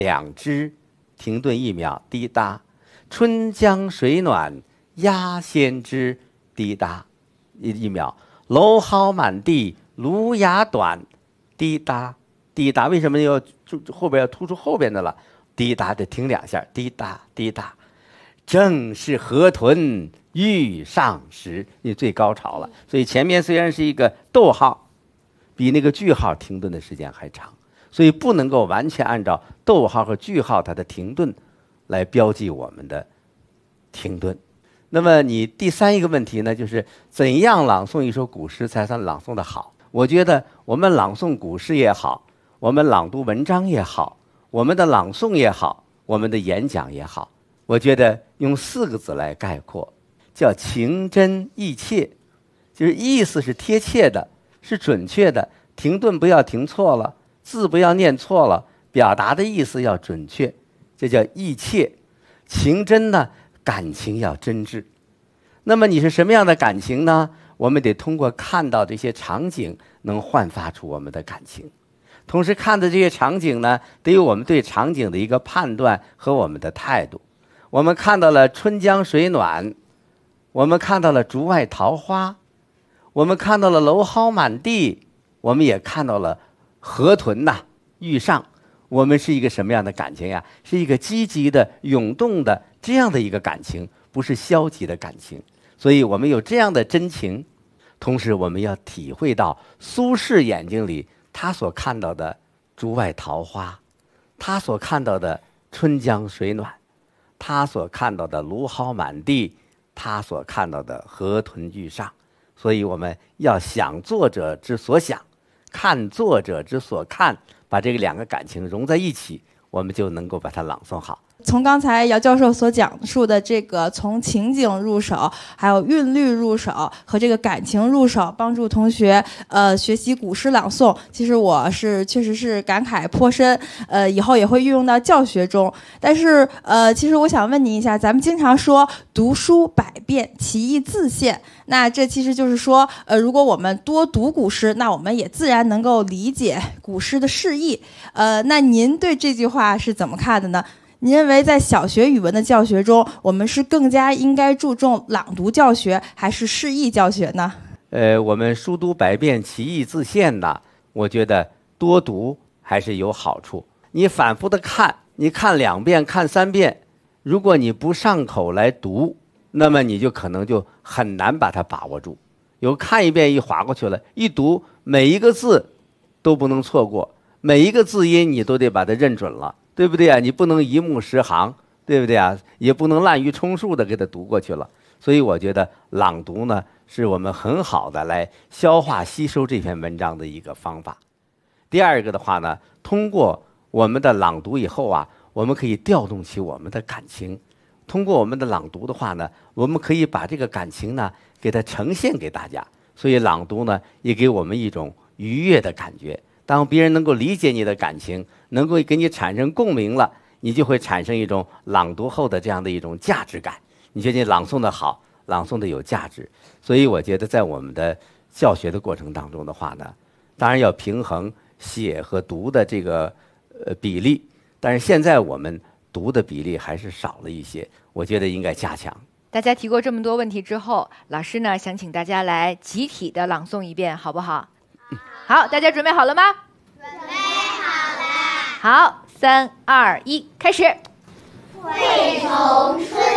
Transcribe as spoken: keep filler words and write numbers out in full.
两只，停顿一秒，滴答。春江水暖鸭先知，滴答，一一秒。蒌蒿满地芦芽短，滴答滴答。为什么要后边要突出后边的了？滴答得停两下，滴答滴答。正是河豚欲上时，你最高潮了。所以前面虽然是一个逗号，比那个句号停顿的时间还长，所以不能够完全按照逗号和句号它的停顿来标记我们的停顿。那么你第三一个问题呢，就是怎样朗诵一首古诗才算朗诵的好？我觉得我们朗诵古诗也好，我们朗读文章也好，我们的朗诵也好，我们的演讲也好，我觉得用四个字来概括，叫情真意切，就是意思是贴切的，是准确的，停顿不要停错了，字不要念错了，表达的意思要准确，这叫意切。情真呢，感情要真挚。那么你是什么样的感情呢？我们得通过看到这些场景，能焕发出我们的感情。同时看的这些场景呢，得有我们对场景的一个判断和我们的态度。我们看到了春江水暖，我们看到了竹外桃花，我们看到了蒌蒿满地，我们也看到了河豚呐欲上。我们是一个什么样的感情呀？是一个积极的、涌动的这样的一个感情，不是消极的感情。所以我们有这样的真情，同时我们要体会到苏轼眼睛里他所看到的竹外桃花，他所看到的春江水暖，他所看到的芦蒿满地，他所看到的河豚欲上。所以我们要想作者之所想，看作者之所看，把这个两个感情融在一起，我们就能够把它朗诵好。 从刚才姚教授所讲述的这个从情景入手，还有韵律入手和这个感情入手，帮助同学呃学习古诗朗诵，其实我是确实是感慨颇深，呃以后也会运用到教学中。但是呃其实我想问您一下，咱们经常说读书百遍，其义自现，那这其实就是说呃如果我们多读古诗，那我们也自然能够理解古诗的释义。呃那您对这句话是怎么看的呢？您认为在小学语文的教学中，我们是更加应该注重朗读教学，还是释义教学呢？ 呃，我们书读百遍，其义自现的，我觉得多读还是有好处。你反复的看，你看两遍、看三遍，如果你不上口来读，那么你就可能就很难把它把握住。有看一遍一划过去了，一读每一个字都不能错过，每一个字音你都得把它认准了。对不对啊？你不能一目十行，对不对啊？也不能滥竽充数的给它读过去了。所以我觉得朗读呢，是我们很好的来消化吸收这篇文章的一个方法。第二个的话呢，通过我们的朗读以后啊，我们可以调动起我们的感情。通过我们的朗读的话呢，我们可以把这个感情呢给它呈现给大家。所以朗读呢，也给我们一种愉悦的感觉。当别人能够理解你的感情，能够给你产生共鸣了，你就会产生一种朗读后的这样的一种价值感。你觉得你朗诵的好，朗诵的有价值。所以我觉得在我们的教学的过程当中的话呢，当然要平衡写和读的这个呃比例，但是现在我们读的比例还是少了一些，我觉得应该加强。 大家提过这么多问题之后，老师呢想请大家来集体的朗诵一遍，好不好？好，大家准备好了吗？ 准备好了。 好，三二一，开始。 惠崇春